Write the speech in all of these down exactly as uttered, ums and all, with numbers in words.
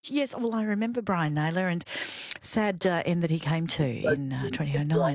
Yes, well, I remember Brian Naylor and sad uh, end that he came to in uh, twenty oh nine.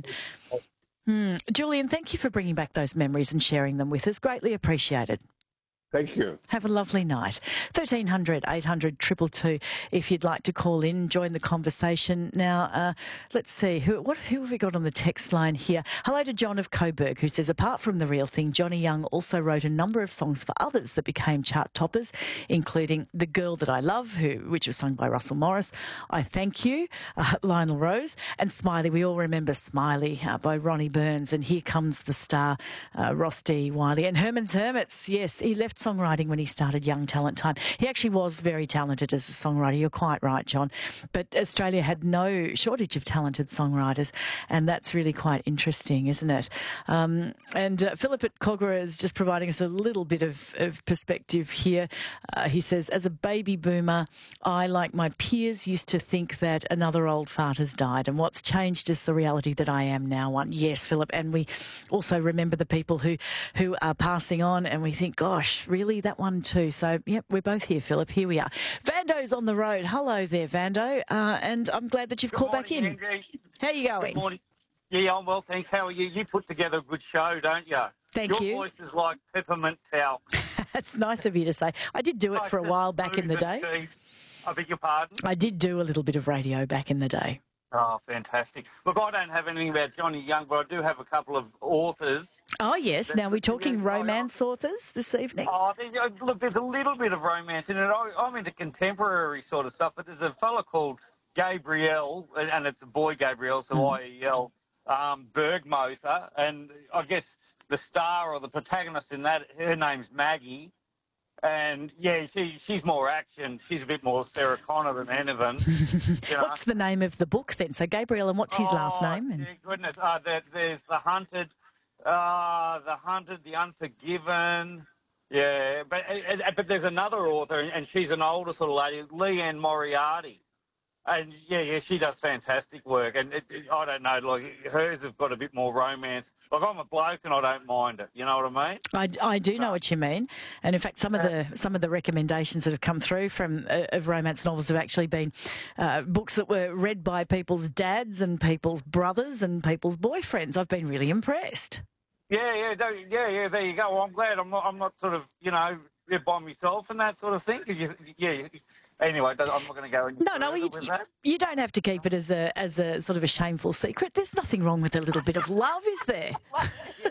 Mm. Julian, thank you for bringing back those memories and sharing them with us. Greatly appreciated. Thank you. Have a lovely night. thirteen hundred, eight hundred, two two two if you'd like to call in, join the conversation. Now, uh, let's see, who what who have we got on the text line here? Hello to John of Coburg, who says, apart from The Real Thing, Johnny Young also wrote a number of songs for others that became chart toppers, including The Girl That I Love, who which was sung by Russell Morris, I Thank You, uh, Lionel Rose, and Smiley. We all remember Smiley uh, by Ronnie Burns, and Here Comes the Star, uh, Ross D. Wiley, and Herman's Hermits. Yes, he left songwriting when he started Young Talent Time. He actually was very talented as a songwriter. You're quite right, John. But Australia had no shortage of talented songwriters, and that's really quite interesting, isn't it? Um, and uh, Philip at Kogarah is just providing us a little bit of, of perspective here. Uh, he says, as a baby boomer, I, like my peers, used to think that another old fart has died, and what's changed is the reality that I am now one. Yes, Philip, and we also remember the people who, who are passing on, and we think, gosh, really, that one too. So, yep, we're both here, Philip. Here we are. Vando's on the road. Hello there, Vando. Uh, and I'm glad that you've Good called morning, back in. Andrew. How are you going? Good morning. Yeah, I'm well, thanks. How are you? You put together a good show, don't you? Thank Your you. Your voice is like peppermint towel. That's nice of you to say. I did do it Like for a just while back in the smooth and day. cheap. I beg your pardon? I did do a little bit of radio back in the day. Oh, fantastic. Look, I don't have anything about Johnny Young, but I do have a couple of authors. Oh, yes. Now, we're talking Yeah, romance authors this evening. Oh, there- look, there's a little bit of romance in it. I, I'm into contemporary sort of stuff, but there's a fella called Gabriel, and it's a boy Gabriel, so Mm. I E L, um, Bergmoser, and I guess the star or the protagonist in that, her name's Maggie. And, yeah, she she's more action. She's a bit more Sarah Connor than anything. You know? What's the name of the book then? So, Gabriel, and what's his last Oh, name? And... yeah, goodness. Uh, there, there's The Hunted, uh, The Hunted, The Unforgiven. Yeah, but uh, uh, but there's another author, and she's an older sort of lady, Leanne Moriarty. And, yeah, yeah, she does fantastic work. And it, it, I don't know, like, hers have got a bit more romance. Like, I'm a bloke and I don't mind it. You know what I mean? I, I do know what you mean, and in fact, some of the some of the recommendations that have come through from uh, of romance novels have actually been uh, books that were read by people's dads and people's brothers and people's boyfriends. I've been really impressed. Yeah, yeah, don't- yeah, yeah, there you go. Well, I'm glad I'm not, I'm not sort of, you know, by myself and that sort of thing. 'Cause you, yeah, anyway, I'm not going to go any No, no, further you, with you, that. you don't have to keep it as a as a sort of a shameful secret. There's nothing wrong with a little bit of love, is there? Oh,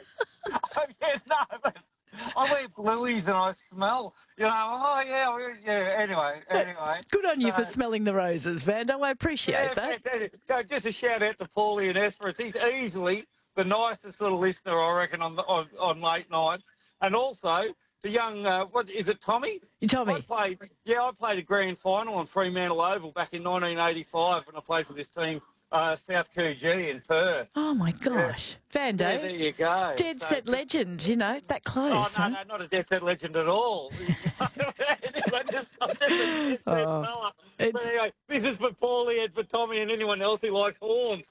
yeah, no, but I wear blueies and I smell, you know, oh, yeah, oh, yeah, anyway, anyway. Good on you for So- smelling the roses, Vando. I appreciate Yeah, that. fantastic. So just a shout out to Paulie and Esperance. He's easily the nicest little listener, I reckon, on the, on, on late nights. And also the young, uh, what is it, Tommy? I Tommy. played, yeah, I played a grand final on Fremantle Oval back in nineteen eighty-five when I played for this team, uh, South Coogee in Perth. Oh my gosh, Vando. Yeah, there you go. Dead So- set legend, you know, that Oh, close. no, huh? no, not a dead set legend at all. I'm just, I'm just a dead set Oh, fella. it's- But anyway, this is for Paulie and for Tommy and anyone else who likes horns.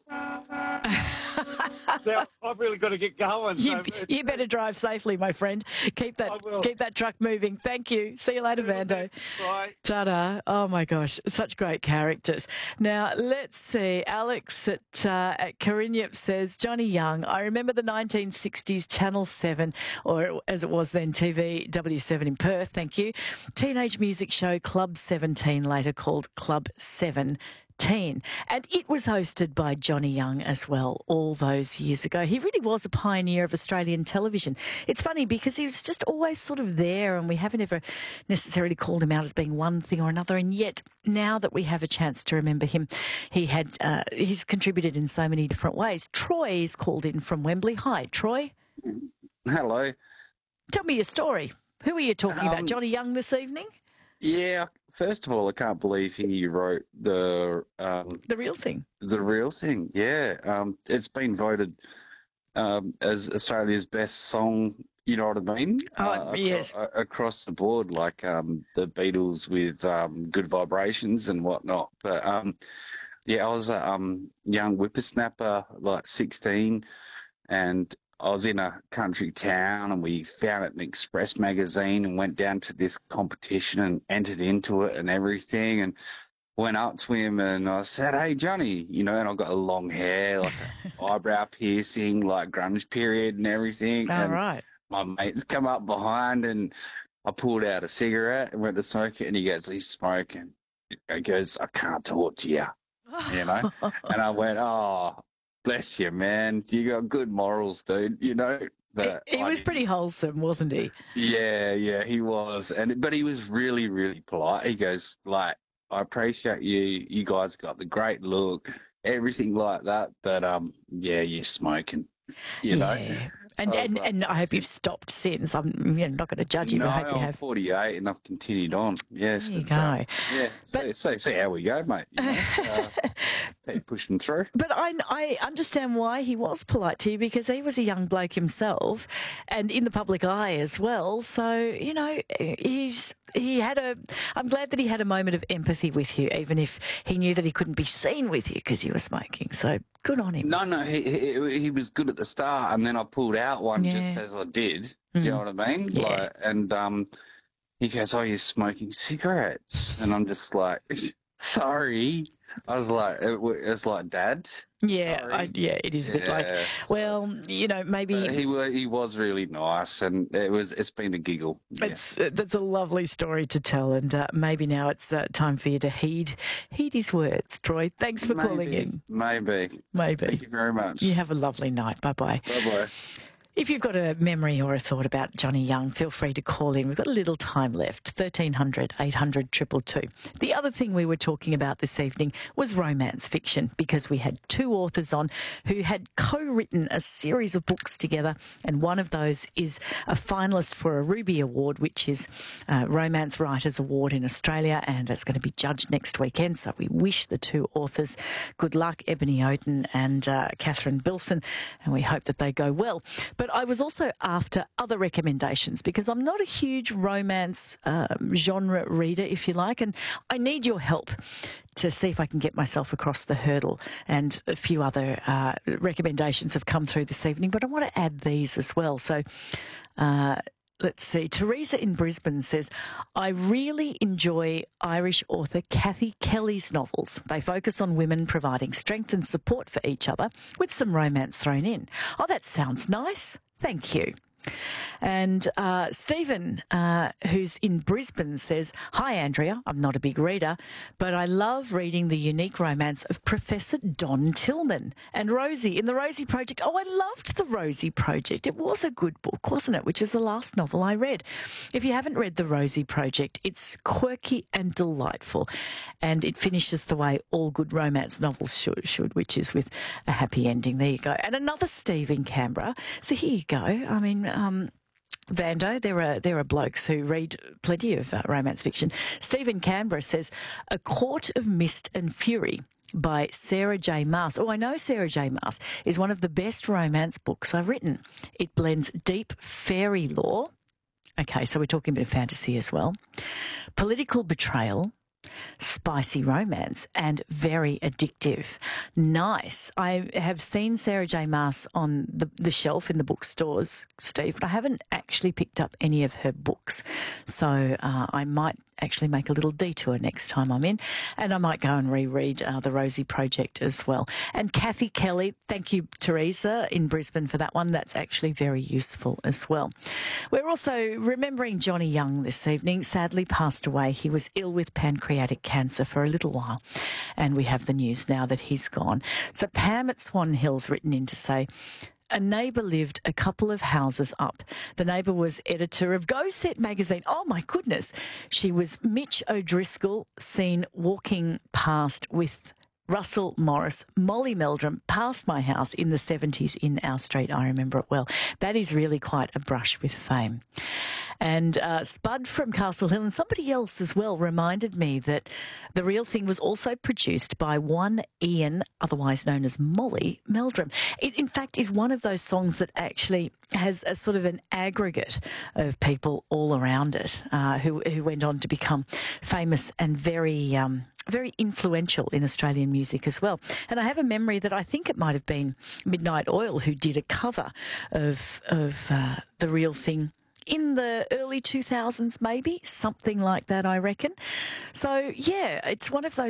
Now, I've really got to get going. You, so- you better drive safely, my friend. Keep I that will. keep that truck moving. Thank you. See you later, Vando. Right. Ta-da. Oh, my gosh. Such great characters. Now, let's see. Alex at, uh, at Carinyip says, Johnny Young, I remember the nineteen sixties Channel seven, or as it was then, T V W seven in Perth, thank you, teenage music show Club seventeen, later called Club seven. And it was hosted by Johnny Young as well all those years ago. He really was a pioneer of Australian television. It's funny because he was just always sort of there, and we haven't ever necessarily called him out as being one thing or another. And yet, now that we have a chance to remember him, he had uh, he's contributed in so many different ways. Troy is called in from Wembley. Hi, Troy. Hello. Tell me your story. Who are you talking about? Um, Johnny Young this evening? Yeah, first of all, I can't believe he wrote the um, The real thing. the real thing. Yeah, um, it's been voted um, as Australia's best song. You know what I mean? Oh, acro- yes. a- across the board, like um, the Beatles with um, Good Vibrations and whatnot. But um, yeah, I was a um, young whippersnapper, like sixteen, and I was in a country town, and we found it in Express magazine and went down to this competition and entered into it and everything. And went up to him and I said, "Hey, Johnny," you know, and I got a long hair, like an eyebrow piercing, like grunge period and everything. All and right. my mates come up behind and I pulled out a cigarette and went to smoke it, and he goes, "He's smoking." He goes, "I can't talk to you," you know? And I went, "Oh, bless you, man. You got good morals, dude," you know? But he he I was didn't. pretty wholesome, wasn't he? Yeah, yeah, he was. And but he was really, really polite. He goes, like, "I appreciate you. You guys got the great look, everything like that. But um, yeah, you're smoking, you know." Yeah. And, I was and, like, and I hope you've stopped since. I'm you know, not going to judge you, No, but I hope you I'm have. forty-eight and I've continued on. Yes. There you it's, uh, go. yeah. But- So, so see how we go, mate. You know? uh, keep pushing through. But I, I understand why he was polite to you, because he was a young bloke himself and in the public eye as well. So, you know, he's he had a, I'm glad that he had a moment of empathy with you, even if he knew that he couldn't be seen with you because you were smoking. So good on him. No, no, he, he he was good at the start, and then I pulled out one just Yeah. as I did. Do you know what I mean? Yeah. Like, and um, he goes, "Oh, you're smoking cigarettes," and I'm just like, "Sorry." I was like, it, wa- it's like, "Dad." Yeah, Sorry. I, yeah, it is a bit like, Yeah, well, you know, maybe But he wa- he was really nice, and it was it's been a giggle. Yeah. it's uh, that's a lovely story to tell, and uh, maybe now it's uh, time for you to heed heed his words. Troy, thanks for calling Maybe, in. Maybe. Thank Maybe you very much. you have a lovely night. Bye bye. Bye bye. If you've got a memory or a thought about Johnny Young, feel free to call in. We've got a little time left. thirteen hundred, eight hundred, two two two. The other thing we were talking about this evening was romance fiction, because we had two authors on who had co-written a series of books together, and one of those is a finalist for a Ruby Award, which is a Romance Writers Award in Australia, and it's going to be judged next weekend. So we wish the two authors good luck, Ebony Oden and uh, Catherine Bilson, and we hope that they go well. But I was also after other recommendations, because I'm not a huge romance um, genre reader, if you like, and I need your help to see if I can get myself across the hurdle. And a few other uh, recommendations have come through this evening, but I want to add these as well. So uh, let's see. Teresa in Brisbane says, "I really enjoy Irish author Kathy Kelly's novels. They focus on women providing strength and support for each other, with some romance thrown in. Oh, that sounds nice. Thank you." And uh, Stephen, uh, who's in Brisbane, says, "Hi, Andrea. I'm not a big reader, but I love reading the unique romance of Professor Don Tillman and Rosie in the Rosie Project." Oh, I loved the Rosie Project. It was a good book, wasn't it? Which is the last novel I read. If you haven't read the Rosie Project, it's quirky and delightful, and it finishes the way all good romance novels should, should which is with a happy ending. There you go. And another Steve in Canberra. So here you go. I mean, um, Vando, there are there are blokes who read plenty of uh, romance fiction. Stephen Canberra says, "A Court of Mist and Fury" by Sarah J. Maas. Oh, I know Sarah J. Maas is one of the best romance books I've written. It blends deep fairy lore. Okay, so we're talking a bit of fantasy as well. Political betrayal, spicy romance, and very addictive. Nice. I have seen Sarah J. Maas on the, the shelf in the bookstores, Steve, but I haven't actually picked up any of her books. So uh, I might actually make a little detour next time I'm in, and I might go and reread uh, the Rosie Project as well. And Kathy Kelly, thank you, Teresa, in Brisbane for that one. That's actually very useful as well. We're also remembering Johnny Young this evening. Sadly passed away. He was ill with pancreatic cancer for a little while, and we have the news now that he's gone. So Pam at Swan Hill's written in to say, "A neighbour lived a couple of houses up. The neighbour was editor of Go Set magazine." Oh, my goodness. She was Mitch O'Driscoll, seen walking past with Russell Morris, Molly Meldrum, past my house in the seventies in our street. I remember it well. That is really quite a brush with fame. And uh, Spud from Castle Hill and somebody else as well reminded me that The Real Thing was also produced by one Ian, otherwise known as Molly Meldrum. It, in fact, is one of those songs that actually has a sort of an aggregate of people all around it uh, who, who went on to become famous and very... Um, very influential in Australian music as well. And I have a memory that I think it might have been Midnight Oil who did a cover of of uh, The Real Thing in the early two thousands, maybe, something like that, I reckon. So, yeah, it's one of those